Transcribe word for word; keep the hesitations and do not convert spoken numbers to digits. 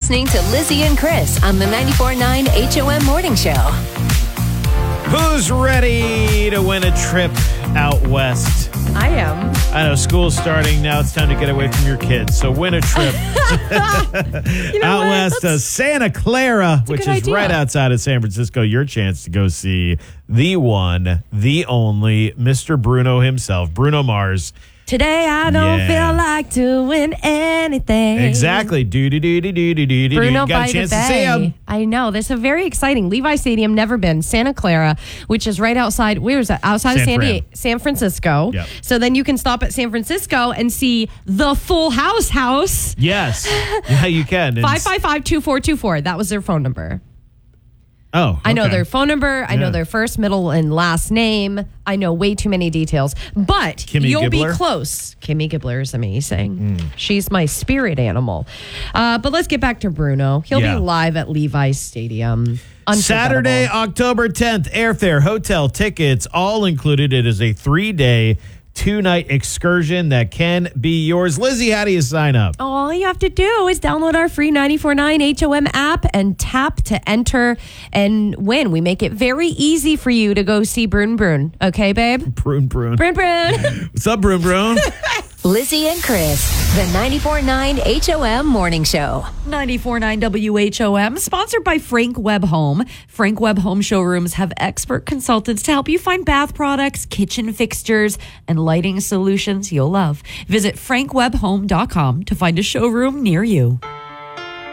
listening to Lizzie and Chris on the ninety-four point nine H O M Morning Show. Who's ready to win a trip out west? I am. I know school's starting now. It's time to get away from your kids. So win a trip You know out what? west to Santa Clara, a which good is idea. right outside of San Francisco. Your chance to go see the one, the only Mister Bruno himself, Bruno Mars. Today I don't Yeah. feel like doing anything. Exactly. Do do do do do do do do. Bruno Got by a the chance to see him. Bay. I know. This is very exciting. Levi Stadium, never been. Santa Clara, which is right outside, where is that? Outside San of San, Fran. Diego, San Francisco. Yep. So then you can stop at San Francisco and see the Full House house. Yes. Yeah, you can. And- five five five, two four two four. That was their phone number. Oh, I know okay. their phone number. I Yeah. know their first, middle, and last name. I know way too many details. But Kimmy you'll Gibbler? be close. Kimmy Gibbler is amazing. She's my spirit animal. Uh, but let's get back to Bruno. He'll Yeah. be live at Levi's Stadium. Saturday, Unforgettable. October tenth, airfare, hotel, tickets, all included. It is a three-day, two-night excursion that can be yours. Lizzie, how do you sign up? All you have to do is download our free ninety-four point nine H O M app and tap to enter and win. We make it very easy for you to go see Brune Brune. Okay, babe? Brune, Brune. Brune Brune. What's up, Brune, Brune? Lizzie and Chris, the ninety-four point nine H O M Morning Show. ninety-four point nine W H O M, sponsored by Frank Webb Home. Frank Webb Home showrooms have expert consultants to help you find bath products, kitchen fixtures, and lighting solutions you'll love. Visit frank webb home dot com to find a showroom near you.